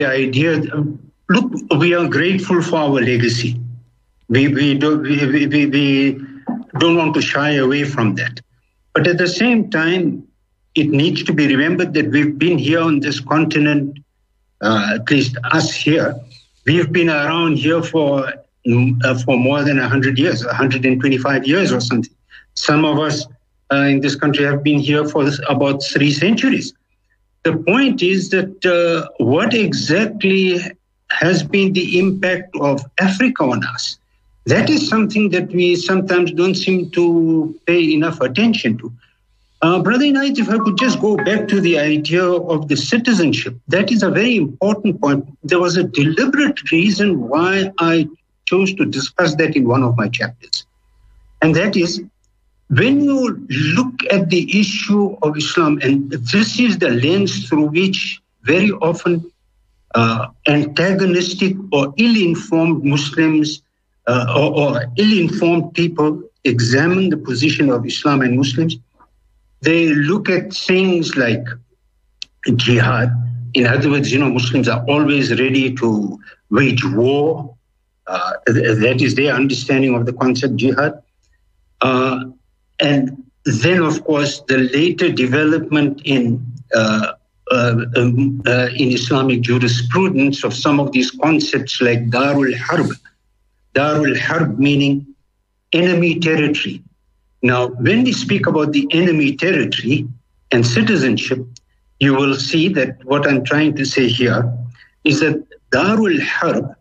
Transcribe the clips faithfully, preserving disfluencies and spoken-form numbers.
idea, look, we are grateful for our legacy. We, we, don't, we, we, we don't want to shy away from that. But at the same time, it needs to be remembered that we've been here on this continent, uh, at least us here, we've been around here for uh, for more than one hundred years, one hundred twenty-five years or something. Some of us uh, in this country have been here for about three centuries. The point is that uh, what exactly has been the impact of Africa on us? That is something that we sometimes don't seem to pay enough attention to. Uh, Brother Inayat, if I could just go back to the idea of the citizenship, that is a very important point. There was a deliberate reason why I chose to discuss that in one of my chapters. And that is, when you look at the issue of Islam, and this is the lens through which very often uh, antagonistic or ill-informed Muslims uh, or, or ill-informed people examine the position of Islam and Muslims, they look at things like jihad. In other words, you know, Muslims are always ready to wage war. Uh, that is their understanding of the concept jihad. Uh, and then, of course, the later development in uh, uh, um, uh, in Islamic jurisprudence of some of these concepts like Darul Harb. Darul Harb meaning enemy territory. Now, when we speak about the enemy territory and citizenship, you will see that what I'm trying to say here is that Darul Harb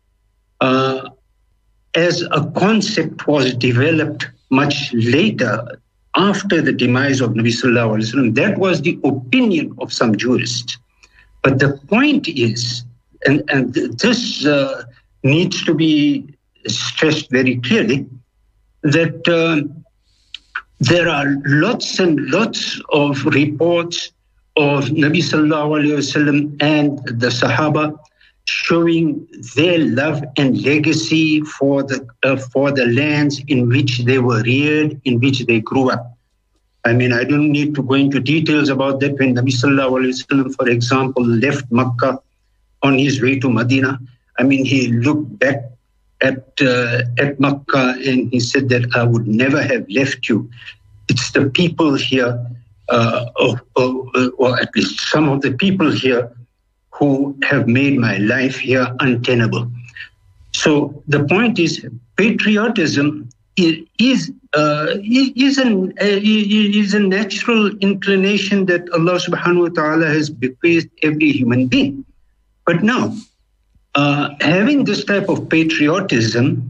uh, as a concept was developed much later after the demise of Nabi Sallallahu Alaihi Wasallam. That was the opinion of some jurists. But the point is, and, and this uh, needs to be stressed very clearly, that uh, there are lots and lots of reports of Nabi Sallallahu Alaihi Wasallam and the Sahaba showing their love and legacy for the uh, for the lands in which they were reared, in which they grew up. I mean, I don't need to go into details about that. When Nabi Sallallahu Alaihi Wasallam, for example, left Makkah on his way to Medina, I mean, he looked back at uh, at Makkah and he said that I would never have left you. It's the people here, uh, or, or, or at least some of the people here, who have made my life here untenable. So the point is, patriotism is uh, is, an, uh, is a natural inclination that Allah subhanahu wa ta'ala has bequeathed every human being. But now, uh, having this type of patriotism,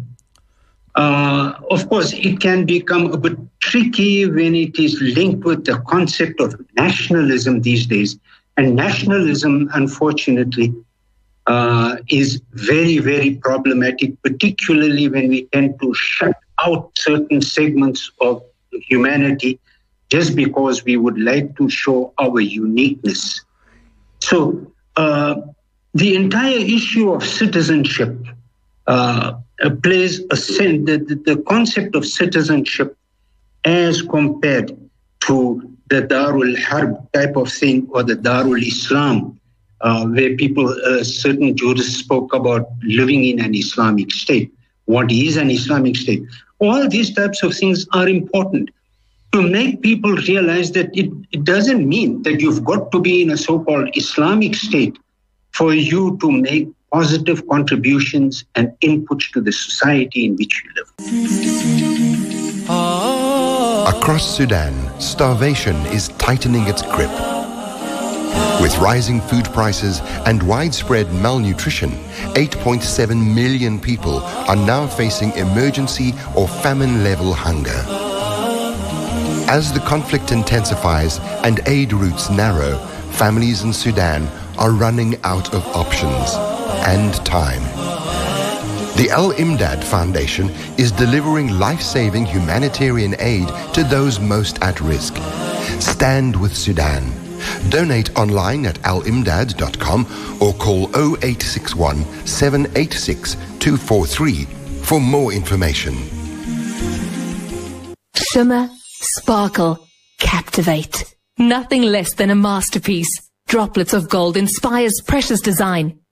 uh, of course, it can become a bit tricky when it is linked with the concept of nationalism these days. And nationalism, unfortunately, uh, is very, very problematic, particularly when we tend to shut out certain segments of humanity just because we would like to show our uniqueness. So uh, the entire issue of citizenship uh, plays a sense, the, the concept of citizenship as compared to the Darul Harb type of thing, or the Darul Islam, uh, where people, uh, certain jurists spoke about living in an Islamic state. What is an Islamic state? All these types of things are important to make people realize that it, it doesn't mean that you've got to be in a so-called Islamic state for you to make positive contributions and inputs to the society in which you live. Across Sudan, starvation is tightening its grip. With rising food prices and widespread malnutrition, eight point seven million people are now facing emergency or famine-level hunger. As the conflict intensifies and aid routes narrow, families in Sudan are running out of options and time. The Al-Imdad Foundation is delivering life-saving humanitarian aid to those most at risk. Stand with Sudan. Donate online at al imdad dot com or call oh eight six one, seven eight six, two four three for more information. Shimmer, sparkle, captivate. Nothing less than a masterpiece. Droplets of Gold inspires precious design.